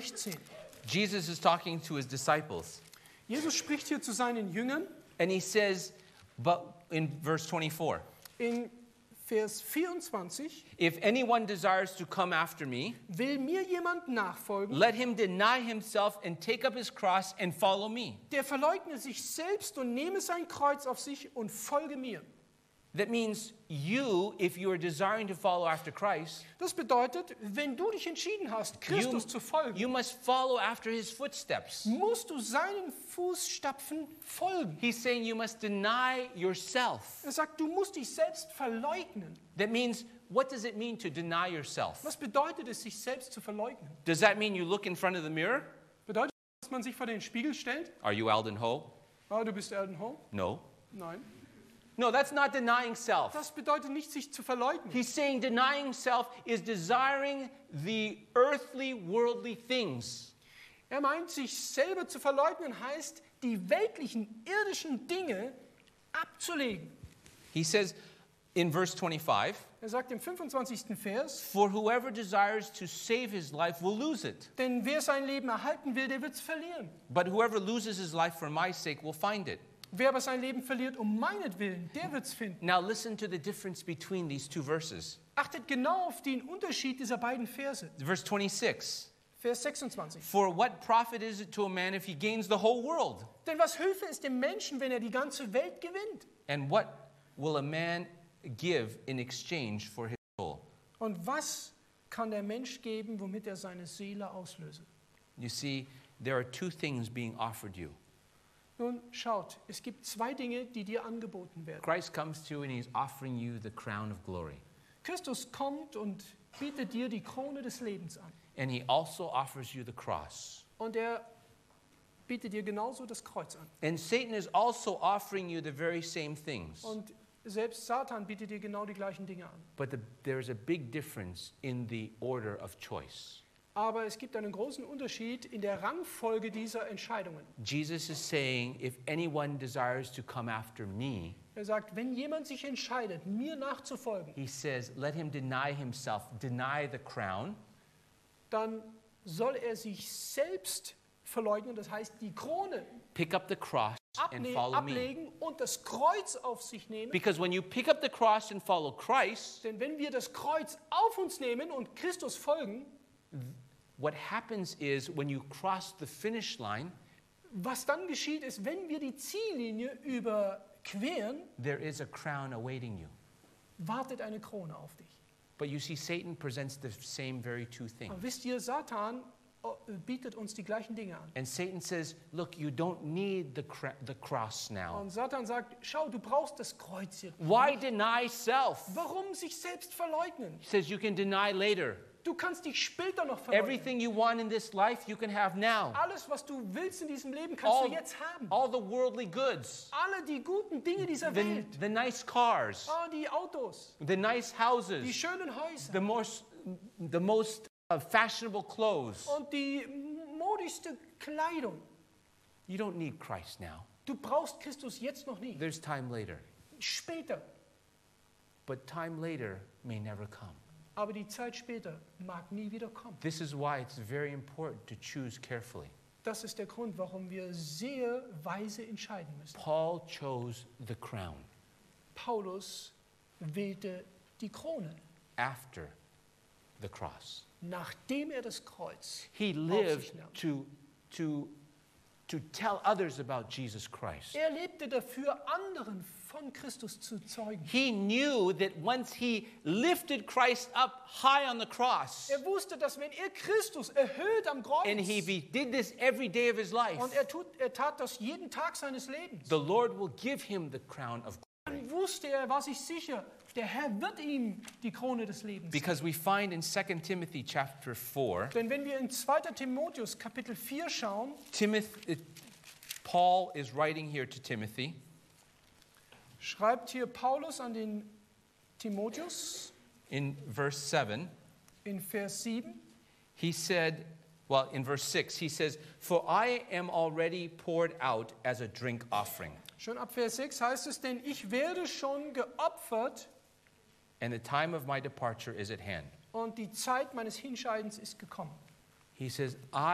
16. Jesus is talking to his disciples. Jesus spricht hier zu seinen Jüngern And he says, but in verse 24, in Vers 24. if anyone desires to come after me, Will mir jemand nachfolgen, let him deny himself and take up his cross and follow me. der verleugne sich selbst und nehme sein Kreuz auf sich und folge mir. That means you, if you are desiring to follow after Christ, Das bedeutet, wenn du dich entschieden hast, Christus zu folgen, you must follow after his footsteps. musst du seinen Fußstapfen folgen. He's saying you must deny yourself. Er sagt, du musst dich selbst verleugnen. That means, what does it mean to deny yourself? Was bedeutet es, sich selbst zu verleugnen? Does that mean you look in front of the mirror? Bedeutet das, dass man sich vor den Spiegel stellt? Are you Alden Ho? Ah, du bist Alden Ho? No. Nein. No, that's not denying self. Das bedeutet nicht, sich zu verleugnen. He's saying denying self is desiring the earthly, worldly things. Er meint, sich selber zu verleugnen heißt, die weltlichen, irdischen Dinge abzulegen. He says in verse 25, Er sagt im 25. Vers, for whoever desires to save his life will lose it. denn wer sein Leben erhalten will, der wird es verlieren. But whoever loses his life for my sake will find it. Wer aber sein Leben verliert um meinetwillen, der wird es finden. Now listen to the difference between these two verses. Achtet genau auf den Unterschied dieser beiden Verse. Verse 26, Vers 26. for what profit is it to a man if he gains the whole world? Denn was Hilfe ist dem Menschen, wenn er die ganze Welt gewinnt? And what will a man give in exchange for his soul? Und was kann der Mensch geben, womit er seine Seele auslöse? You see, there are two things being offered you. Nun, schaut, es gibt zwei Dinge, die dir angeboten werden. Christ comes to you and he's offering you the crown of glory. Christus kommt und bietet dir die Krone des Lebens an. And he also offers you the cross. Und er bietet dir genauso das Kreuz an. And Satan is also offering you the very same things. Und selbst Satan bietet dir genau die gleichen Dinge an. But there's a big difference in the order of choice. Aber es gibt einen großen Unterschied in der Rangfolge dieser Entscheidungen. Jesus is saying, if anyone desires to come after me, Er sagt, wenn jemand sich entscheidet, mir nachzufolgen, he says, let him deny himself, deny the crown, dann soll er sich selbst verleugnen, das heißt die Krone pick up the cross and follow me. ablegen und das Kreuz auf sich nehmen. Because when you pick up the cross and follow Christ, Denn wenn wir das Kreuz auf uns nehmen und Christus folgen, what happens is when you cross the finish line, was dann geschieht, ist, wenn wir die Ziellinie überqueren, there is a crown awaiting you. wartet eine Krone auf dich. But you see, Satan presents the same very two things. Aber wisst ihr, Satan bietet uns die gleichen Dinge an. And Satan says, look, you don't need the cross now. Und Satan sagt, schau, du brauchst das Kreuz hier. Why deny self? Warum sich selbst verleugnen? He says you can deny later. Du kannst dich später noch verleugnen. Everything you want in this life, you can have now. Alles, was du willst in diesem Leben, kannst du jetzt haben. All the worldly goods, Alle die guten Dinge dieser Welt. the nice cars, Die Autos, the nice die houses, schönen Häuser the most fashionable clothes. und die modischste Kleidung. You don't need Christ now. Du brauchst Christus jetzt noch nicht. There's time later. Später. But time later may never come. Aber die Zeit später mag nie wieder kommen. This is why it's very important to choose carefully. Das ist der Grund, warum wir sehr weise entscheiden müssen. Paul chose the crown Paulus wählte die Krone, after the cross. nachdem er das Kreuz He auf lived sich nahm. to tell others about Jesus Christ. Er lebte dafür, anderen von Christus zu zeugen. He knew that once he lifted Christ up high on the cross, Er wusste, dass wenn er Christus erhöht am Kreuz, and he did this every day of his life, und er tat das jeden Tag seines Lebens, the Lord will give him the crown of glory. dann wusste er, war sich sicher, der Herr wird ihm die Krone des Lebens geben. Because we find in 2 Timothy chapter 4, Denn wenn wir in 2. Timotheus Kapitel 4 schauen, Paul is writing here to Timothy, schreibt hier Paulus an den Timotheus in verse 7, in Vers 7, he said, well, in verse 6, he says, "For I am already poured out as a drink offering, schon ab Vers 6 heißt es, denn ich werde schon geopfert and the time of my departure is at hand." und die Zeit meines Hinscheidens ist gekommen. He says,